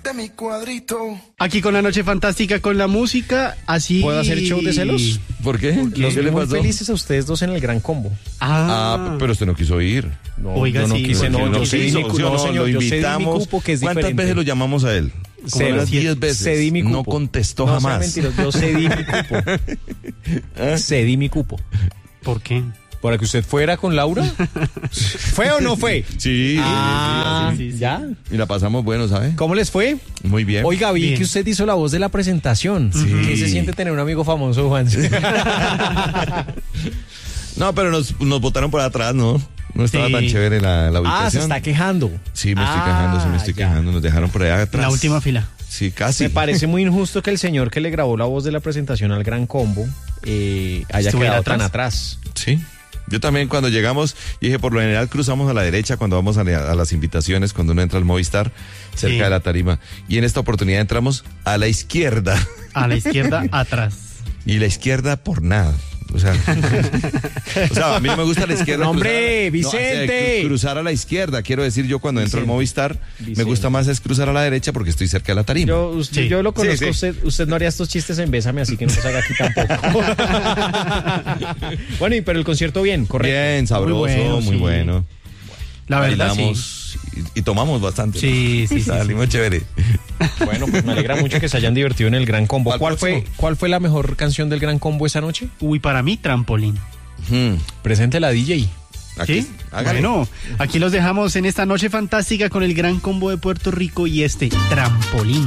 Vente a mi cuadrito. Aquí con la noche fantástica, con la música, así... ¿Puedo hacer show de celos? ¿Por qué? Los ¿Qué vi le muy pasó? felices a ustedes dos en el Gran Combo. Pero usted no quiso ir. No, Oiga, yo no sí, quise, ¿por qué no, no yo cedí mi quiso? cupo, no, Lo señor, yo cedí mi invitamos. cupo, que es ¿Cuántas diferente. veces lo llamamos a él? Cero. Como 10 veces. Cedí mi cupo. No contestó no, jamás. sean mentirosos, yo cedí mi cupo. Cedí mi cupo. ¿Por qué? ¿Para que usted fuera con Laura? ¿Fue o no fue? Sí, Ah, sí, sí, sí. ¿ya? Y la pasamos bueno, ¿sabe? ¿Cómo les fue? Muy bien. Oiga, vi Bien. que usted hizo la voz de la presentación. Sí. ¿Qué se siente tener un amigo famoso, Juan? No, pero nos botaron por atrás, ¿no? No estaba Sí. tan chévere la ubicación. Ah, se está quejando. Sí, me estoy quejando, sí me estoy ya. quejando. Nos dejaron por allá atrás. La última fila. Sí, casi. Me parece muy injusto que el señor que le grabó la voz de la presentación al Gran Combo haya ¿Estuviera quedado tan atrás? atrás. Sí. Yo también cuando llegamos, dije, por lo general cruzamos a la derecha cuando vamos a las invitaciones, cuando uno entra al Movistar, cerca Sí. de la tarima. Y en esta oportunidad entramos a la izquierda. A la izquierda, atrás. Y la izquierda por nada. O sea, a mí no me gusta la izquierda. No, hombre, Vicente. Cruzar a la izquierda. Quiero decir, yo cuando entro al Vicente. Movistar, me Vicente. gusta más es cruzar a la derecha porque estoy cerca de la tarima. Sí. Yo lo conozco, Sí, sí. Usted no haría estos chistes en Bésame, así que no los haga aquí tampoco. Bueno, pero el concierto bien, correcto. Bien, sabroso, muy bueno. La verdad, sí. Bailamos y tomamos bastante. Sí, sí, sí, Salimos chévere. Bueno, pues me alegra mucho que se hayan divertido en el Gran Combo. ¿Cuál próximo? ¿Cuál fue la mejor canción del Gran Combo esa noche? Uy, para mí, trampolín. Presente la DJ. Aquí, ¿Sí? hágale. Bueno, aquí los dejamos en esta noche fantástica con el Gran Combo de Puerto Rico y este trampolín.